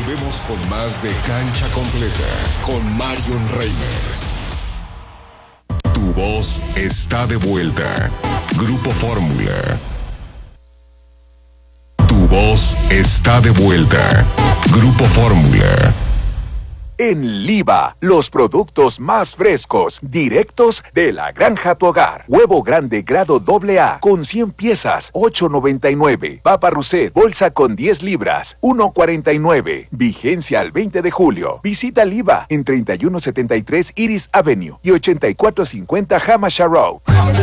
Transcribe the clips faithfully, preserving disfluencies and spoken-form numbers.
Volvemos con más de Cancha Completa con Marion Reimers. Tu voz está de vuelta. Grupo Fórmula. Tu voz está de vuelta. Grupo Fórmula. En Liva, los productos más frescos, directos de la granja a tu hogar. Huevo grande grado doble A con cien piezas, ocho noventa y nueve. Papa Rousset, bolsa con diez libras, uno cuarenta y nueve. Vigencia al veinte de julio. Visita Liva en treinta y uno setenta y tres Iris Avenue y ochenta y cuatro cincuenta Hamasha Road.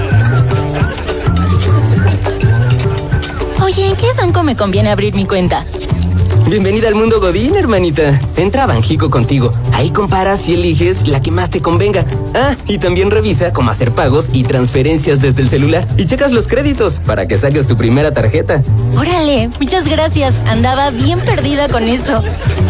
Oye, ¿en qué banco me conviene abrir mi cuenta? Bienvenida al mundo Godín, hermanita. Entra a Banjico contigo. Ahí comparas y eliges la que más te convenga. Ah, y también revisa cómo hacer pagos y transferencias desde el celular. Y checas los créditos para que saques tu primera tarjeta. Órale, muchas gracias. Andaba bien perdida con eso.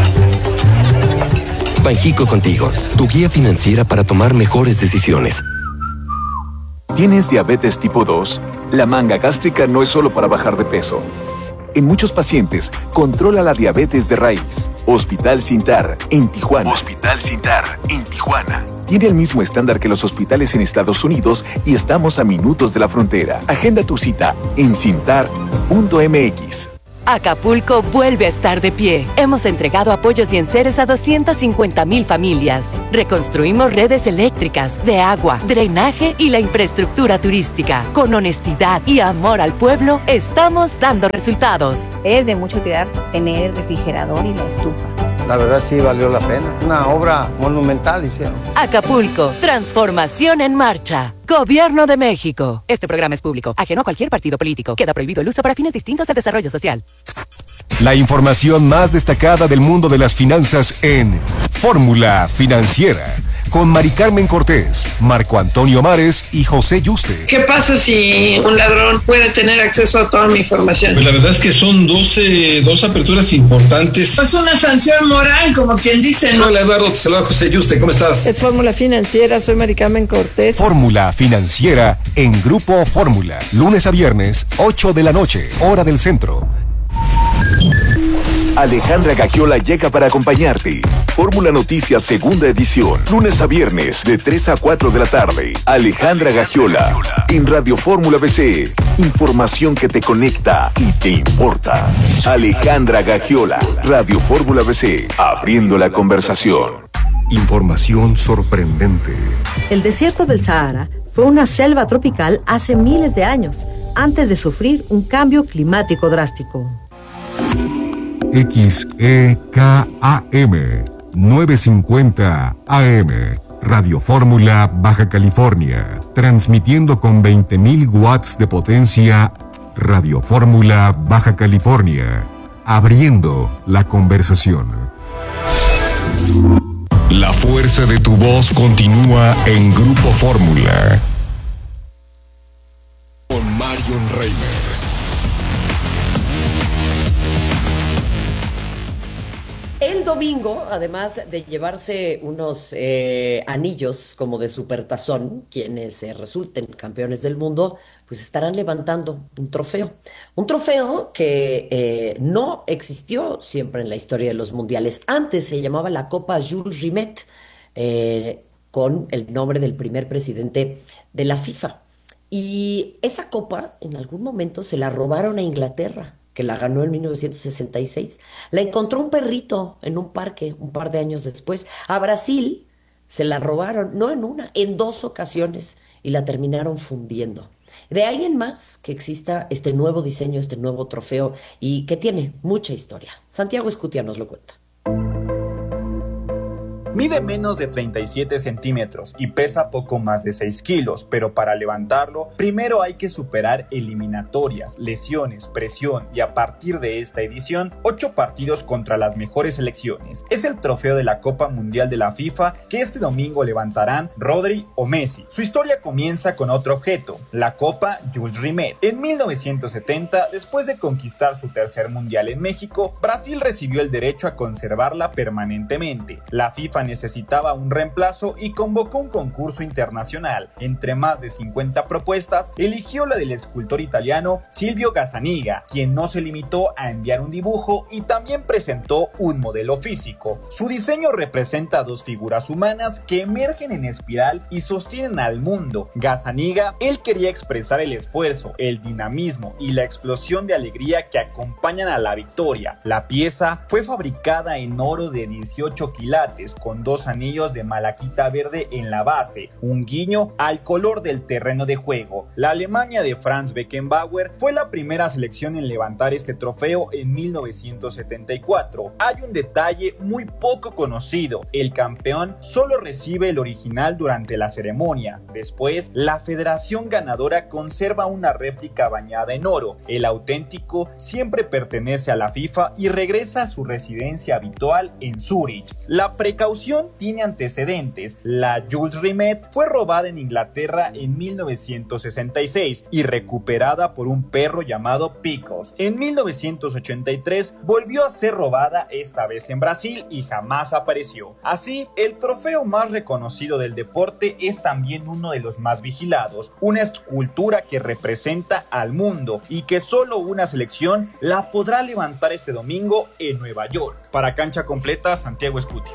Banjico contigo, tu guía financiera para tomar mejores decisiones. ¿Tienes diabetes tipo dos? La manga gástrica no es solo para bajar de peso. En muchos pacientes, controla la diabetes de raíz. Hospital Sintar, en Tijuana. Hospital Sintar, en Tijuana. Tiene el mismo estándar que los hospitales en Estados Unidos y estamos a minutos de la frontera. Agenda tu cita en cintar punto m x. Acapulco vuelve a estar de pie. Hemos entregado apoyos y enseres a doscientas cincuenta mil familias. Reconstruimos redes eléctricas, de agua, drenaje y la infraestructura turística. Con honestidad y amor al pueblo, estamos dando resultados. Es de mucha utilidad tener el refrigerador y la estufa. La verdad sí valió la pena. Una obra monumental hicieron. Acapulco, transformación en marcha. Gobierno de México. Este programa es público, ajeno a cualquier partido político. Queda prohibido el uso para fines distintos al desarrollo social. La información más destacada del mundo de las finanzas en Fórmula Financiera. Con Mari Carmen Cortés, Marco Antonio Mares y José Yuste. ¿Qué pasa si un ladrón puede tener acceso a toda mi información? Pues la verdad es que son doce, dos aperturas importantes. Es una sanción moral, como quien dice, ¿no? Hola Eduardo, te saluda José Yuste, ¿cómo estás? Es Fórmula Financiera, soy Mari Carmen Cortés. Fórmula Financiera en Grupo Fórmula. Lunes a viernes, ocho de la noche, hora del centro. Alejandra Gagiola llega para acompañarte. Fórmula Noticias segunda edición. Lunes a viernes de tres a cuatro de la tarde. Alejandra Gagiola en Radio Fórmula B C. Información que te conecta y te importa. Alejandra Gagiola, Radio Fórmula B C. Abriendo la conversación. Información sorprendente. El desierto del Sahara fue una selva tropical hace miles de años, antes de sufrir un cambio climático drástico. X E K A M novecientos cincuenta A M Radio Fórmula Baja California, transmitiendo con veinte mil watts de potencia. Radio Fórmula Baja California, abriendo la conversación. La fuerza de tu voz continúa en Grupo Fórmula. Con Marion Reimers. El domingo, además de llevarse unos eh, anillos como de supertazón, quienes eh, resulten campeones del mundo, pues estarán levantando un trofeo. Un trofeo que eh, no existió siempre en la historia de los mundiales. Antes se llamaba la Copa Jules Rimet, eh, con el nombre del primer presidente de la FIFA. Y esa copa en algún momento se la robaron a Inglaterra, que la ganó en mil novecientos sesenta y seis. La encontró un perrito en un parque un par de años después. A Brasil se la robaron, no en una, en dos ocasiones, y la terminaron fundiendo. De ahí en más que exista este nuevo diseño, este nuevo trofeo, y que tiene mucha historia. Santiago Escutia nos lo cuenta. Mide menos de treinta y siete centímetros y pesa poco más de seis kilos, pero para levantarlo, primero hay que superar eliminatorias, lesiones, presión y a partir de esta edición, ocho partidos contra las mejores selecciones. Es el trofeo de la Copa Mundial de la FIFA que este domingo levantarán Rodri o Messi. Su historia comienza con otro objeto, la Copa Jules Rimet. En mil novecientos setenta, después de conquistar su tercer mundial en México, Brasil recibió el derecho a conservarla permanentemente. La FIFA FIFA necesitaba un reemplazo y convocó un concurso internacional. Entre más de cincuenta propuestas, eligió la del escultor italiano Silvio Gazzaniga, quien no se limitó a enviar un dibujo y también presentó un modelo físico. Su diseño representa dos figuras humanas que emergen en espiral y sostienen al mundo. Gazzaniga, él quería expresar el esfuerzo, el dinamismo y la explosión de alegría que acompañan a la victoria. La pieza fue fabricada en oro de dieciocho quilates con dos anillos de malaquita verde en la base, un guiño al color del terreno de juego. La Alemania de Franz Beckenbauer fue la primera selección en levantar este trofeo en mil novecientos setenta y cuatro. Hay un detalle muy poco conocido: el campeón solo recibe el original durante la ceremonia. Después, la federación ganadora conserva una réplica bañada en oro. El auténtico siempre pertenece a la FIFA y regresa a su residencia habitual en Zúrich. La precaución tiene antecedentes. La Jules Rimet fue robada en Inglaterra en mil novecientos sesenta y seis y recuperada por un perro llamado Pickles. En mil novecientos ochenta y tres volvió a ser robada, esta vez en Brasil, y jamás apareció. Así, el trofeo más reconocido del deporte es también uno de los más vigilados, una escultura que representa al mundo y que solo una selección la podrá levantar este domingo en Nueva York. Para Cancha Completa, Santiago Escutia.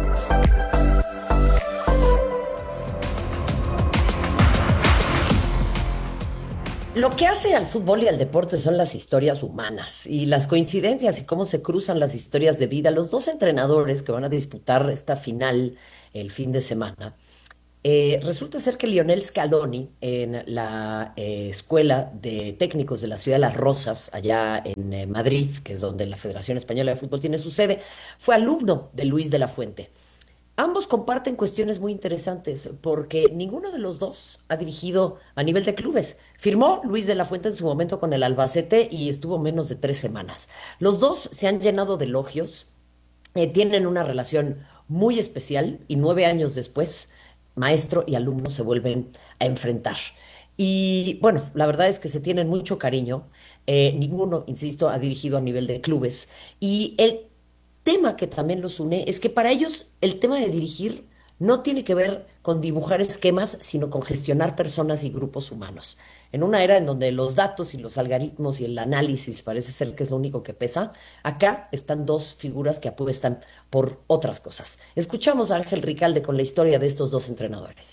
Lo que hace al fútbol y al deporte son las historias humanas y las coincidencias y cómo se cruzan las historias de vida. Los dos entrenadores que van a disputar esta final el fin de semana, eh, resulta ser que Lionel Scaloni, en la eh, Escuela de Técnicos de la Ciudad de Las Rosas, allá en eh, Madrid, que es donde la Federación Española de Fútbol tiene su sede, fue alumno de Luis de la Fuente. Ambos comparten cuestiones muy interesantes porque ninguno de los dos ha dirigido a nivel de clubes. Firmó Luis de la Fuente en su momento con el Albacete y estuvo menos de tres semanas. Los dos se han llenado de elogios, eh, tienen una relación muy especial y nueve años después, maestro y alumno se vuelven a enfrentar. Y bueno, la verdad es que se tienen mucho cariño. Eh, ninguno, insisto, ha dirigido a nivel de clubes. Y el tema que también los une es que para ellos el tema de dirigir no tiene que ver con dibujar esquemas, sino con gestionar personas y grupos humanos. En una era en donde los datos y los algoritmos y el análisis parece ser que es lo único que pesa, acá están dos figuras que apuestan por otras cosas. Escuchamos a Ángel Ricalde con la historia de estos dos entrenadores.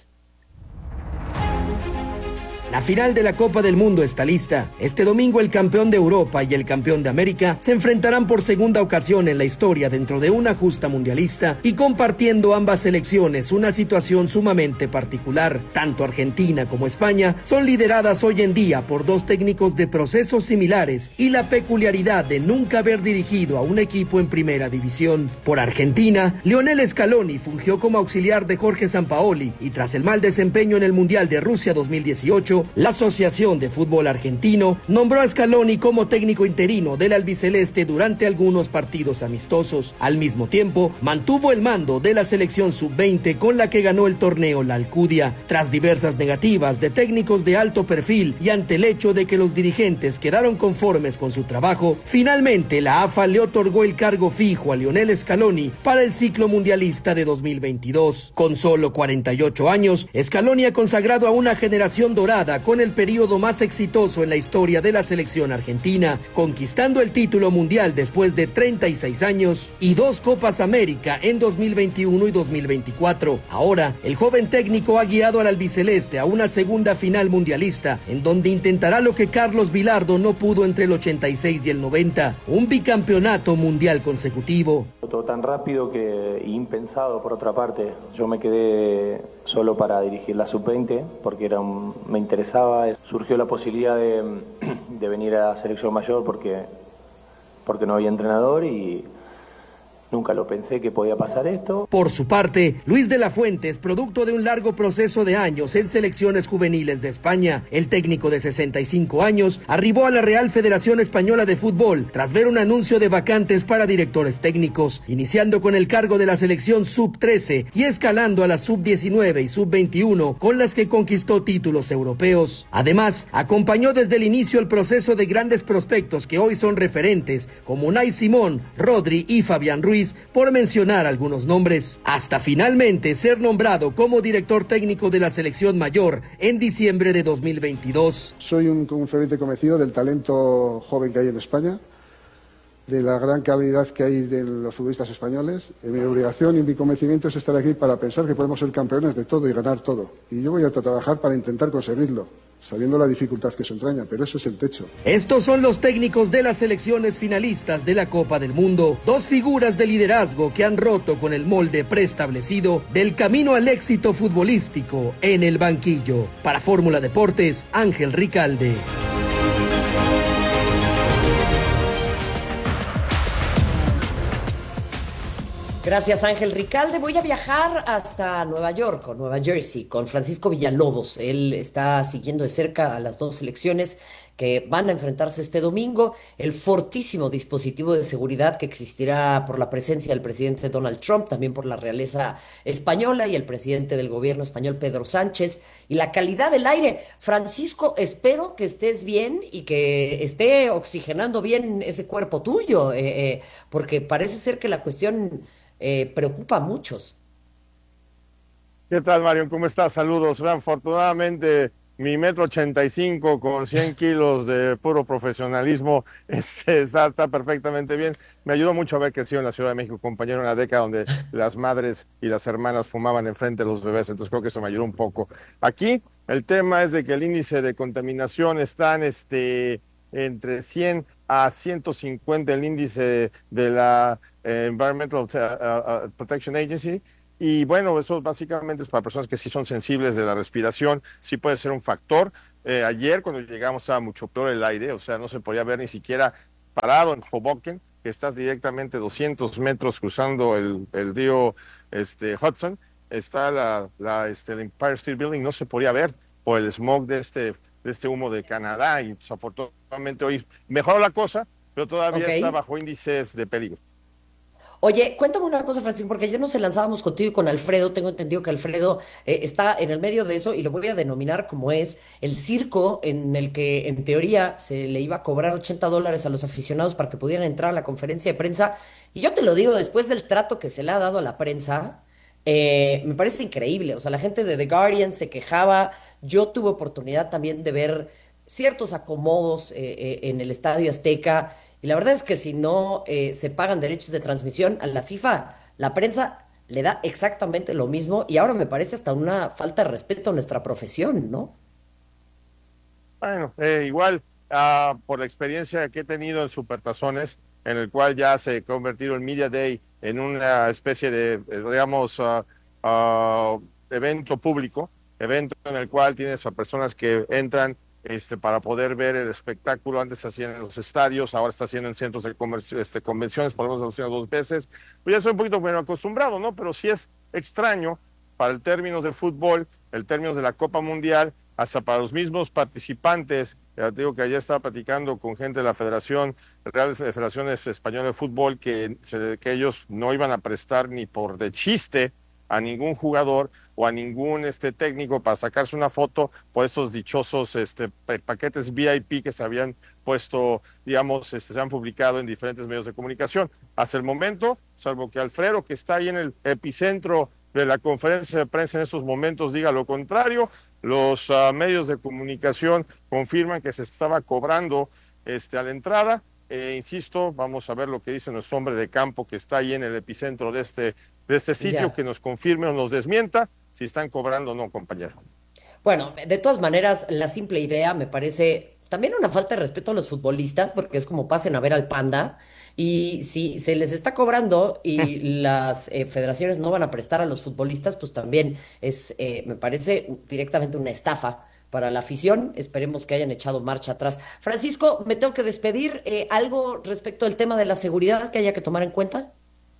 La final de la Copa del Mundo está lista. Este domingo el campeón de Europa y el campeón de América se enfrentarán por segunda ocasión en la historia dentro de una justa mundialista y compartiendo ambas selecciones una situación sumamente particular. Tanto Argentina como España son lideradas hoy en día por dos técnicos de procesos similares y la peculiaridad de nunca haber dirigido a un equipo en primera división. Por Argentina, Lionel Scaloni fungió como auxiliar de Jorge Sampaoli y tras el mal desempeño en el Mundial de Rusia dos mil dieciocho, la Asociación de Fútbol Argentino nombró a Scaloni como técnico interino del albiceleste durante algunos partidos amistosos. Al mismo tiempo, mantuvo el mando de la selección sub veinte con la que ganó el torneo La Alcudia. Tras diversas negativas de técnicos de alto perfil y ante el hecho de que los dirigentes quedaron conformes con su trabajo, finalmente la A F A le otorgó el cargo fijo a Lionel Scaloni para el ciclo mundialista de dos mil veintidós. Con solo cuarenta y ocho años, Scaloni ha consagrado a una generación dorada con el periodo más exitoso en la historia de la selección argentina, conquistando el título mundial después de treinta y seis años y dos Copas América en dos mil veintiuno y dos mil veinticuatro. Ahora, el joven técnico ha guiado al albiceleste a una segunda final mundialista, en donde intentará lo que Carlos Bilardo no pudo entre el ochenta y seis y el noventa, un bicampeonato mundial consecutivo. Todo tan rápido que impensado por otra parte. Yo me quedé solo para dirigir la sub veinte porque era un, me interesaba. Surgió la posibilidad de, de venir a la selección mayor porque, porque no había entrenador y nunca lo pensé que podía pasar esto. Por su parte, Luis de la Fuente es producto de un largo proceso de años en selecciones juveniles de España. El técnico de sesenta y cinco años arribó a la Real Federación Española de Fútbol tras ver un anuncio de vacantes para directores técnicos, iniciando con el cargo de la selección sub trece y escalando a la sub diecinueve y sub veintiuno, con las que conquistó títulos europeos. Además, acompañó desde el inicio el proceso de grandes prospectos que hoy son referentes, como Unai Simón, Rodri y Fabián Ruiz, Ruiz, por mencionar algunos nombres, hasta finalmente ser nombrado como director técnico de la selección mayor en diciembre de dos mil veintidós. Soy un, un ferviente convencido del talento joven que hay en España, de la gran calidad que hay de los futbolistas españoles. Mi obligación y mi convencimiento es estar aquí para pensar que podemos ser campeones de todo y ganar todo. Y yo voy a trabajar para intentar conseguirlo, sabiendo la dificultad que eso entraña, pero eso es el techo. Estos son los técnicos de las selecciones finalistas de la Copa del Mundo, dos figuras de liderazgo que han roto con el molde preestablecido del camino al éxito futbolístico en el banquillo. Para Fórmula Deportes, Ángel Ricalde. Gracias, Ángel Ricalde. Voy a viajar hasta Nueva York o Nueva Jersey con Francisco Villalobos. Él está siguiendo de cerca a las dos selecciones que van a enfrentarse este domingo. El fortísimo dispositivo de seguridad que existirá por la presencia del presidente Donald Trump, también por la realeza española y el presidente del gobierno español, Pedro Sánchez, y la calidad del aire. Francisco, espero que estés bien y que esté oxigenando bien ese cuerpo tuyo, eh, eh, porque parece ser que la cuestión Eh, preocupa a muchos. ¿Qué tal, Mario? ¿Cómo estás? Saludos. Afortunadamente, mi metro ochenta y cinco con cien kilos de puro profesionalismo este, está, está perfectamente bien. Me ayudó mucho haber crecido en la Ciudad de México, compañero, en una década donde las madres y las hermanas fumaban enfrente de los bebés, entonces creo que eso me ayudó un poco. Aquí, el tema es de que el índice de contaminación está en este, entre cien a ciento cincuenta, el índice de la Environmental uh, uh, Protection Agency, y bueno, eso básicamente es para personas que sí son sensibles de la respiración, sí puede ser un factor. Eh, ayer cuando llegamos estaba mucho peor el aire, o sea, no se podía ver ni siquiera parado en Hoboken, que estás directamente doscientos metros cruzando el, el río este, Hudson, está la, la este, el Empire State Building, no se podía ver por el smog de este, de este humo de Canadá, y desafortunadamente hoy mejoró la cosa, pero todavía okay. Está bajo índices de peligro. Oye, cuéntame una cosa, Francisco, porque ayer nos lanzábamos contigo y con Alfredo. Tengo entendido que Alfredo eh, está en el medio de eso y lo voy a denominar como es el circo en el que en teoría se le iba a cobrar ochenta dólares a los aficionados para que pudieran entrar a la conferencia de prensa. Y yo te lo digo, después del trato que se le ha dado a la prensa, eh, me parece increíble. O sea, la gente de The Guardian se quejaba. Yo tuve oportunidad también de ver ciertos acomodos eh, eh, en el Estadio Azteca. Y la verdad es que si no eh, se pagan derechos de transmisión a la FIFA, la prensa le da exactamente lo mismo y ahora me parece hasta una falta de respeto a nuestra profesión, ¿no? Bueno, eh, igual uh, por la experiencia que he tenido en Supertazones, en el cual ya se ha convertido el Media Day en una especie de, digamos, uh, uh, evento público, evento en el cual tienes a personas que entran Este, para poder ver el espectáculo. Antes se hacían en los estadios, ahora está haciendo en centros de comercio, este, convenciones, por lo menos lo dos veces. Pues ya soy un poquito menos acostumbrado, ¿no? Pero sí es extraño para el términos de fútbol, el términos de la Copa Mundial, hasta para los mismos participantes. Ya te digo que ayer estaba platicando con gente de la Federación, Real Federación Española de Fútbol, que, que ellos no iban a prestar ni por de chiste a ningún jugador o a ningún este técnico para sacarse una foto por esos dichosos este paquetes V I P que se habían puesto, digamos, este, se han publicado en diferentes medios de comunicación. Hasta el momento, salvo que Alfredo, que está ahí en el epicentro de la conferencia de prensa en estos momentos, diga lo contrario, los uh, medios de comunicación confirman que se estaba cobrando este, a la entrada. Eh, insisto, vamos a ver lo que dice nuestro hombre de campo que está ahí en el epicentro de este de este sitio, ya. Que nos confirme o nos desmienta si están cobrando o no, compañero. Bueno, de todas maneras, la simple idea me parece también una falta de respeto a los futbolistas, porque es como pasen a ver al Panda, y si se les está cobrando y las eh, federaciones no van a prestar a los futbolistas, pues también es, eh, me parece directamente una estafa para la afición. Esperemos que hayan echado marcha atrás. Francisco, me tengo que despedir. Eh, ¿Algo respecto al tema de la seguridad que haya que tomar en cuenta?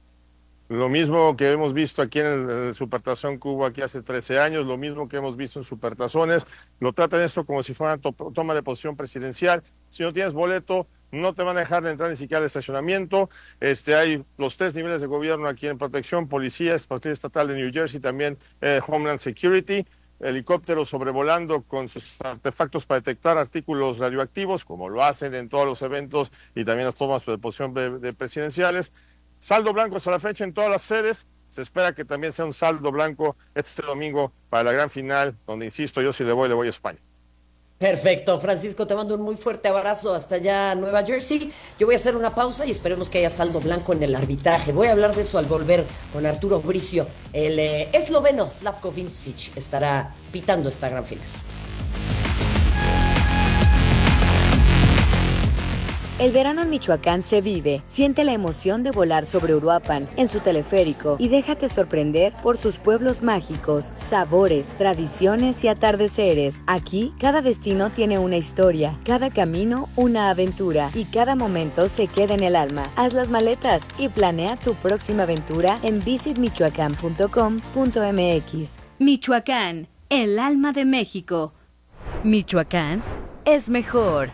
Lo mismo que hemos visto aquí en el, el Supertazón que hubo aquí hace trece años, lo mismo que hemos visto en Supertazones. Lo tratan esto como si fuera to toma de posición presidencial. Si no tienes boleto, no te van a dejar entrar ni siquiera al estacionamiento. Este, hay los tres niveles de gobierno aquí en protección: policía, Policía Estatal de New Jersey, también eh, Homeland Security, helicópteros sobrevolando con sus artefactos para detectar artículos radioactivos, como lo hacen en todos los eventos y también las tomas de posición de, de presidenciales. saldo blanco hasta la fecha en todas las sedes. Se espera que también sea un saldo blanco este domingo para la gran final, donde, insisto, yo si le voy, le voy a España. Perfecto, Francisco, te mando un muy fuerte abrazo hasta allá, Nueva Jersey. Yo voy a hacer una pausa y esperemos que haya saldo blanco en el arbitraje. Voy a hablar de eso al volver con Arturo Bricio. El eh, esloveno Slavko Vincic estará pitando esta gran final. El verano en Michoacán se vive. Siente la emoción de volar sobre Uruapan en su teleférico y déjate sorprender por sus pueblos mágicos, sabores, tradiciones y atardeceres. Aquí, cada destino tiene una historia, cada camino una aventura y cada momento se queda en el alma. Haz las maletas y planea tu próxima aventura en visit michoacán punto com punto m x. Michoacán, el alma de México. Michoacán es mejor.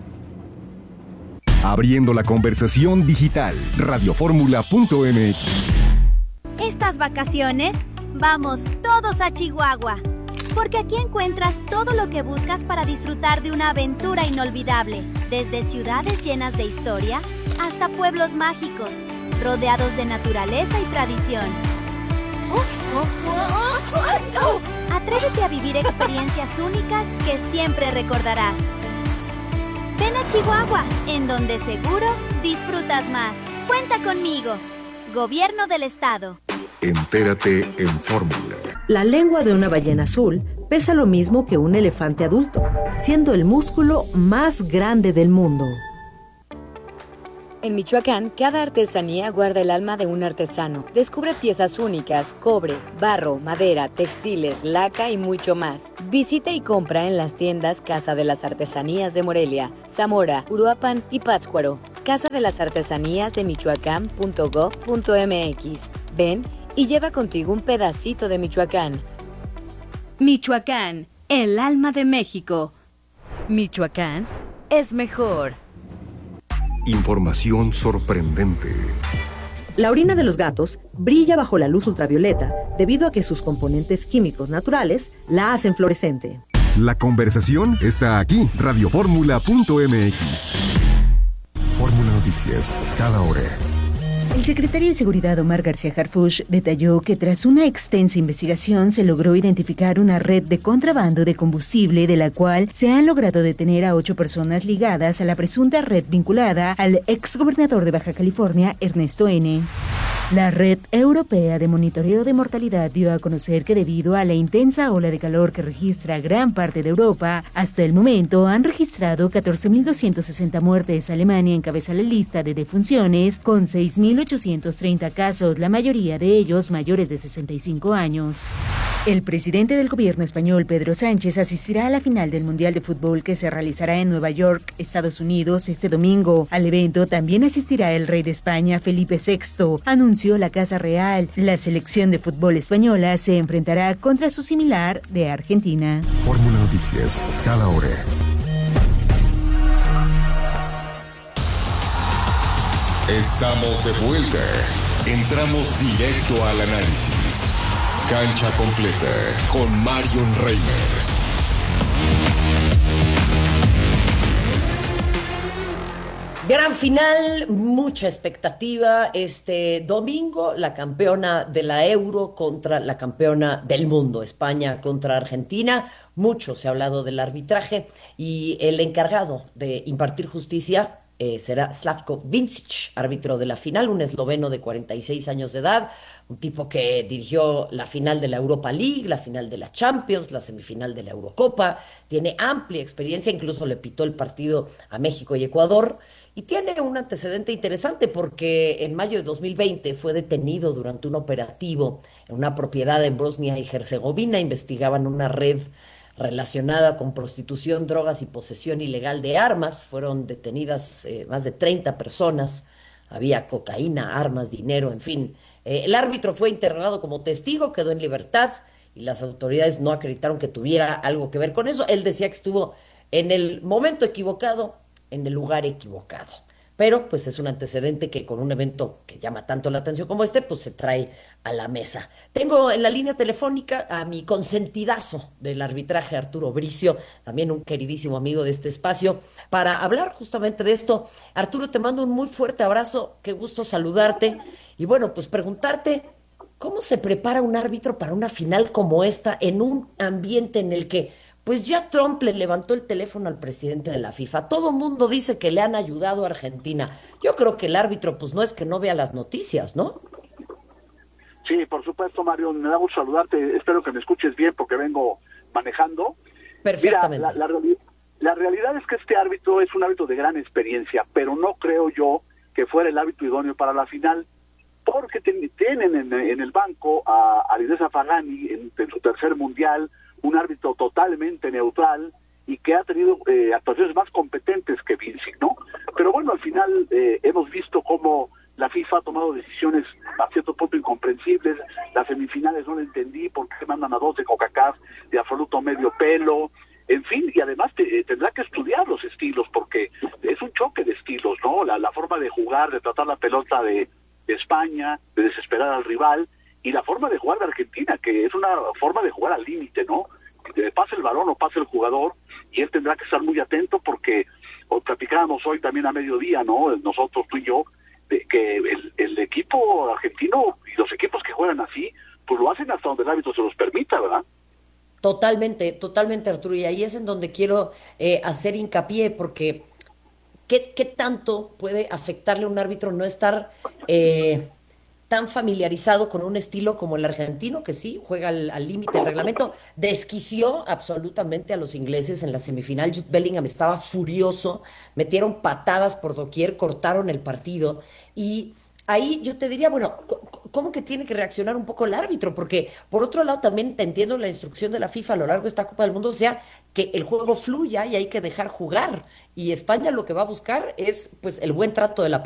Abriendo la conversación digital, radioformula punto m x. Estas vacaciones, vamos todos a Chihuahua, porque aquí encuentras todo lo que buscas para disfrutar de una aventura inolvidable, desde ciudades llenas de historia hasta pueblos mágicos, rodeados de naturaleza y tradición. Atrévete a vivir experiencias únicas que siempre recordarás. Ven a Chihuahua, en donde seguro disfrutas más. Cuenta conmigo. Gobierno del Estado. Entérate en Fórmula. La lengua de una ballena azul pesa lo mismo que un elefante adulto, siendo el músculo más grande del mundo. En Michoacán, cada artesanía guarda el alma de un artesano. Descubre piezas únicas, cobre, barro, madera, textiles, laca y mucho más. Visita y compra en las tiendas Casa de las Artesanías de Morelia, Zamora, Uruapan y Pátzcuaro. Casa de las Artesanías de michoacán punto gov punto m x. Ven y lleva contigo un pedacito de Michoacán. Michoacán, el alma de México. Michoacán es mejor. Información sorprendente. La orina de los gatos brilla bajo la luz ultravioleta debido a que sus componentes químicos naturales la hacen fluorescente. La conversación está aquí, radioformula punto m x. Fórmula Noticias, cada hora. El secretario de Seguridad Omar García Harfuch detalló que tras una extensa investigación se logró identificar una red de contrabando de combustible de la cual se han logrado detener a ocho personas ligadas a la presunta red vinculada al exgobernador de Baja California, Ernesto N. La Red Europea de Monitoreo de Mortalidad dio a conocer que debido a la intensa ola de calor que registra gran parte de Europa, hasta el momento han registrado catorce mil doscientas sesenta muertes. Alemania encabeza la lista de defunciones con seis mil ochocientos treinta casos, la mayoría de ellos mayores de sesenta y cinco años. El presidente del gobierno español, Pedro Sánchez, asistirá a la final del Mundial de Fútbol que se realizará en Nueva York, Estados Unidos, este domingo. Al evento también asistirá el rey de España, Felipe sexto, anunció la Casa Real. La selección de fútbol española se enfrentará contra su similar de Argentina. Fórmula Noticias, cada hora. Estamos de vuelta. Entramos directo al análisis. Cancha completa con Marion Reimers. Gran final, mucha expectativa. Este domingo, la campeona de la Euro contra la campeona del mundo, España contra Argentina. Mucho se ha hablado del arbitraje y el encargado de impartir justicia eh, será Slavko Vincic, árbitro de la final, un esloveno de cuarenta y seis años de edad, un tipo que dirigió la final de la Europa League, la final de la Champions, la semifinal de la Eurocopa, tiene amplia experiencia, incluso le pitó el partido a México y Ecuador, y tiene un antecedente interesante porque en mayo de dos mil veinte fue detenido durante un operativo en una propiedad en Bosnia y Herzegovina. Investigaban una red relacionada con prostitución, drogas y posesión ilegal de armas. Fueron detenidas eh, más de treinta personas, había cocaína, armas, dinero, en fin. Eh, el árbitro fue interrogado como testigo, quedó en libertad y las autoridades no acreditaron que tuviera algo que ver con eso. Él decía que estuvo en el momento equivocado, en el lugar equivocado. pero pues es un antecedente que con un evento que llama tanto la atención como este, pues se trae a la mesa. Tengo en la línea telefónica a mi consentidazo del arbitraje, Arturo Bricio, también un queridísimo amigo de este espacio, para hablar justamente de esto. Arturo, te mando un muy fuerte abrazo, qué gusto saludarte, y bueno, pues preguntarte, ¿cómo se prepara un árbitro para una final como esta en un ambiente en el que pues ya Trump le levantó el teléfono al presidente de la FIFA? Todo el mundo dice que le han ayudado a Argentina. Yo creo que el árbitro pues no es que no vea las noticias, ¿no? Sí, por supuesto, Mario, me da gusto saludarte. Espero que me escuches bien porque vengo manejando. Perfectamente. Mira, la, la, la realidad es que este árbitro es un árbitro de gran experiencia, pero no creo yo que fuera el árbitro idóneo para la final, porque ten, tienen en, en el banco a Alireza Fagani en, en su tercer mundial, un árbitro totalmente neutral y que ha tenido eh, actuaciones más competentes que Vinci, ¿no? Pero bueno, al final eh, hemos visto cómo la FIFA ha tomado decisiones a cierto punto incomprensibles. Las semifinales no lo entendí, por qué mandan a dos de CONCACAF de absoluto medio pelo, en fin, y además te, tendrá que estudiar los estilos, porque es un choque de estilos, ¿no? La, la forma de jugar, de tratar la pelota de, de España, de desesperar al rival, y la forma de jugar de Argentina, que es una forma de jugar al límite, ¿no? Que pase el balón o pase el jugador, y él tendrá que estar muy atento porque, o platicábamos hoy también a mediodía, ¿no? Nosotros, tú y yo, de que el, el equipo argentino y los equipos que juegan así, pues lo hacen hasta donde el árbitro se los permita, ¿verdad? Totalmente, totalmente, Arturo, y ahí es en donde quiero eh, hacer hincapié, porque ¿qué, qué tanto puede afectarle a un árbitro no estar eh, tan familiarizado con un estilo como el argentino, que sí, juega al límite del reglamento? Desquició absolutamente a los ingleses en la semifinal. Jude Bellingham estaba furioso, metieron patadas por doquier, cortaron el partido, y ahí yo te diría, bueno, ¿cómo que tiene que reaccionar un poco el árbitro? Porque, por otro lado, también te entiendo la instrucción de la FIFA a lo largo de esta Copa del Mundo, o sea, que el juego fluya y hay que dejar jugar. Y España lo que va a buscar es, pues, el buen trato de la